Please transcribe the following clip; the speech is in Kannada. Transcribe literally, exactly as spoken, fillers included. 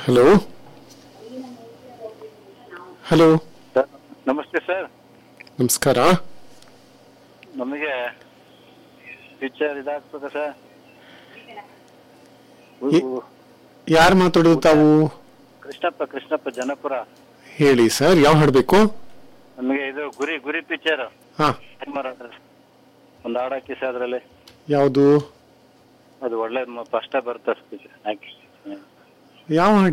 ಹಲೋ ಹಲೋ ಸರ್ ನಮಸ್ತೆ ಸರ್. ನಮಸ್ಕಾರ. ನಮಗೆ ಪಿಕ್ಚರ್ ಇದಾಗ್ತದೆ ಸರ್. ಯಾರು ಮಾತಾಡೋದು ತಾವು? ಕೃಷ್ಣಪ್ಪ ಕೃಷ್ಣಪ್ಪ ಜನಪುರ. ಹೇಳಿ ಸರ್, ಯಾವ ಹಾಡಬೇಕು? ನಮಗೆ ಇದು ಗುರಿ ಗುರಿ ಪಿಕ್ಚರ್ ಹಾ, ಒಂದು ಹಾಡು ಹಾಕಿ ಸರ್. ಅದರಲ್ಲಿ ಯಾವುದು? ಅದು ಒಳ್ಳೆ ಫಸ್ಟ್ ಬರುತ್ತೆ ಪಿಕ್ಚರ್ ಹಾಕಿ. ಯಾವ